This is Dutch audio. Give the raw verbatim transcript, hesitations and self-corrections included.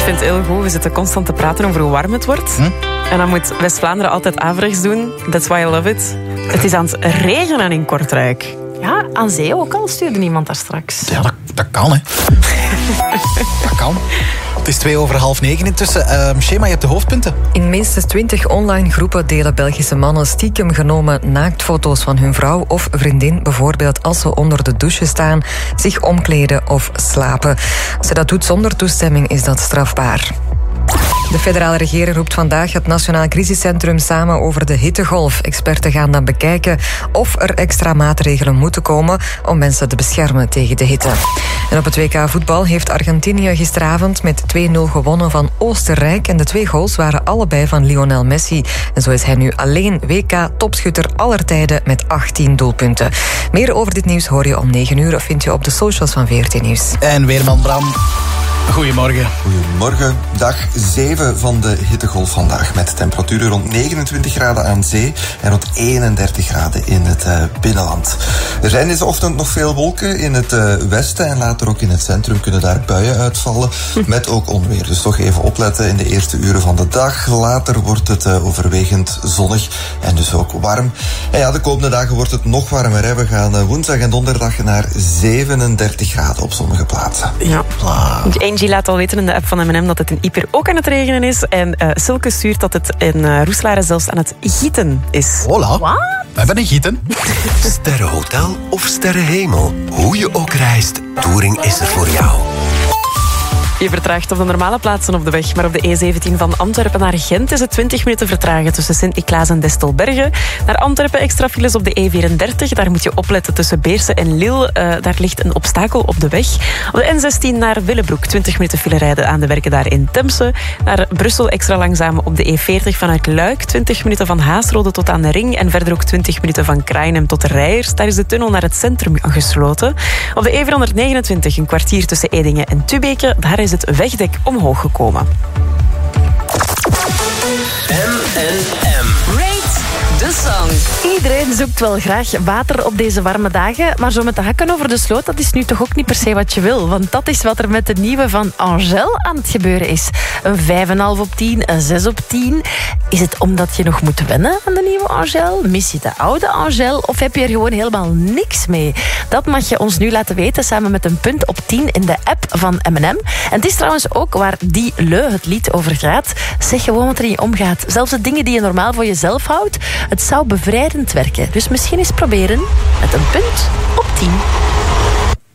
vind het heel goed. We zitten constant te praten over hoe warm het wordt. Hm? En dan moet West-Vlaanderen altijd averechts doen. That's why I love it. Het is aan het regenen in Kortrijk. Ja, aan zee ook al, stuurde iemand daar straks. Ja, dat, dat kan, hè. Dat kan. Het is twee over half negen intussen. Uh, Shema, je hebt de hoofdpunten. In minstens twintig online groepen delen Belgische mannen stiekem genomen naaktfoto's van hun vrouw of vriendin, bijvoorbeeld als ze onder de douche staan, zich omkleden of slapen. Als ze dat doet zonder toestemming, is dat strafbaar. De federale regering roept vandaag het Nationaal Crisiscentrum samen over de hittegolf. Experten gaan dan bekijken of er extra maatregelen moeten komen om mensen te beschermen tegen de hitte. En op het W K voetbal heeft Argentinië gisteravond met twee nul gewonnen van Oostenrijk. En de twee goals waren allebei van Lionel Messi. En zo is hij nu alleen W K-topschutter aller tijden met achttien doelpunten. Meer over dit nieuws hoor je om negen uur of vind je op de socials van V R T Nieuws. En weerman Bram. Goedemorgen. Goedemorgen. Dag zeven van de hittegolf vandaag. Met temperaturen rond negenentwintig graden aan zee en rond eenendertig graden in het uh, binnenland. Er zijn deze ochtend nog veel wolken in het uh, westen en later ook in het centrum kunnen daar buien uitvallen. Met ook onweer. Dus toch even opletten in de eerste uren van de dag. Later wordt het uh, overwegend zonnig en dus ook warm. En ja, de komende dagen wordt het nog warmer. Hè. We gaan uh, woensdag en donderdag naar zevenendertig graden op sommige plaatsen. Ja. Angie laat al weten in de app van M en M dat het in Ieper ook aan het regenen is. En uh, Silke stuurt dat het in uh, Roeselare zelfs aan het gieten is. Hola. Wat? We hebben een gieten. Sterrenhotel of sterrenhemel. Hoe je ook reist, Touring is er voor jou. Je vertraagt op de normale plaatsen op de weg, maar op de E zeventien van Antwerpen naar Gent is het twintig minuten vertragen tussen Sint-Niklaas en Destelbergen. Naar Antwerpen extra files op de E vierendertig. Daar moet je opletten tussen Beersen en Lille. Uh, daar ligt een obstakel op de weg. Op de N zestien naar Willebroek, twintig minuten file rijden aan de werken daar in Temse. Naar Brussel extra langzaam op de E veertig vanuit Luik, twintig minuten van Haasrode tot aan de Ring en verder ook twintig minuten van Krainem tot Rijers. Daar is de tunnel naar het centrum gesloten. Op de E vierhonderdnegenentwintig een kwartier tussen Edingen en Tubeke. Daar is het wegdek omhoog gekomen. M en M. Rate the song. Iedereen zoekt wel graag water op deze warme dagen, maar zo met de hakken over de sloot, dat is nu toch ook niet per se wat je wil. Want dat is wat er met de nieuwe van Angel aan het gebeuren is. Een vijf komma vijf op tien, een zes op tien. Is het omdat je nog moet wennen aan de nieuwe Angel? Mis je de oude Angel? Of heb je er gewoon helemaal niks mee? Dat mag je ons nu laten weten samen met een punt op tien in de app van M en M. En het is trouwens ook waar Die Leu het lied over gaat. Zeg gewoon wat er in je omgaat. Zelfs de dingen die je normaal voor jezelf houdt. Het zou bevrijdend werken. Dus misschien eens proberen met een punt op tien.